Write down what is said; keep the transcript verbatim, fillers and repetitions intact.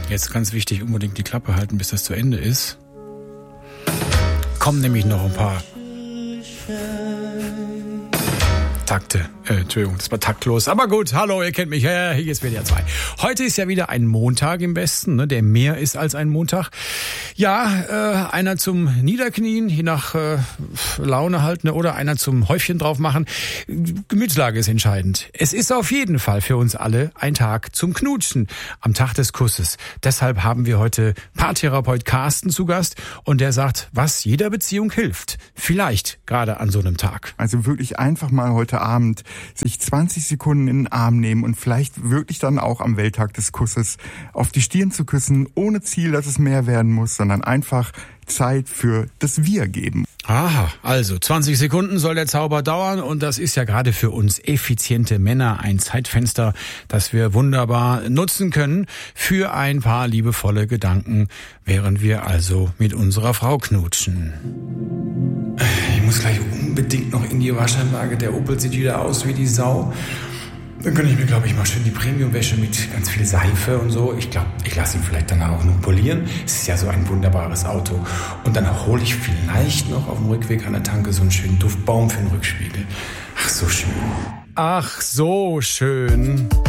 Jetzt ganz wichtig, unbedingt die Klappe halten, bis das zu Ende ist. Kommen nämlich noch ein paar Takte. Äh, Entschuldigung, das war taktlos. Aber gut, hallo, ihr kennt mich. Ja, hier ist W D R zwei. Heute ist ja wieder ein Montag im Westen, ne, der mehr ist als ein Montag. Ja, äh, einer zum Niederknien, je nach äh, Laune halt, ne, oder einer zum Häufchen drauf machen. Gemütslage ist entscheidend. Es ist auf jeden Fall für uns alle ein Tag zum Knutschen am Tag des Kusses. Deshalb haben wir heute Paartherapeut Carsten zu Gast und der sagt, was jeder Beziehung hilft. Vielleicht gerade an so einem Tag. Also wirklich einfach mal heute Abend sich zwanzig Sekunden in den Arm nehmen und vielleicht wirklich dann auch am Welttag des Kusses auf die Stirn zu küssen, ohne Ziel, dass es mehr werden muss, sondern einfach Zeit für das Wir geben. Aha, also zwanzig Sekunden soll der Zauber dauern und das ist ja gerade für uns effiziente Männer ein Zeitfenster, das wir wunderbar nutzen können für ein paar liebevolle Gedanken, während wir also mit unserer Frau knutschen. Ich muss gleich unbedingt noch in die Waschanlage, der Opel sieht wieder aus wie die Sau. Dann gönne ich mir, glaube ich, mal schön die Premiumwäsche mit ganz viel Seife und so. Ich glaube, ich lasse ihn vielleicht danach auch noch polieren. Es ist ja so ein wunderbares Auto. Und dann hole ich vielleicht noch auf dem Rückweg an der Tanke so einen schönen Duftbaum für den Rückspiegel. Ach, so schön. Ach, so schön.